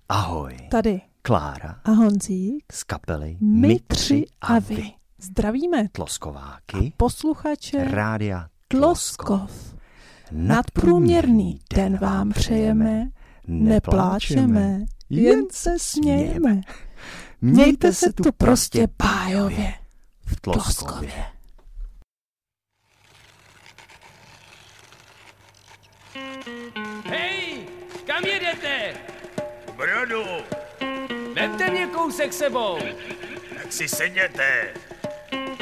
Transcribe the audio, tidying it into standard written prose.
Ahoj. Tady Klára a Honzík z kapely My tři a vy. Zdravíme Tloskováky posluchače Rádia Tloskov. Nadprůměrný den vám přejeme, nepláčeme, jen se smějeme. Mějte se tu prostě bájově v Tloskově. Hej, kam jedete? Brodu, Vemte mě kousek sebou. tak si sedněte.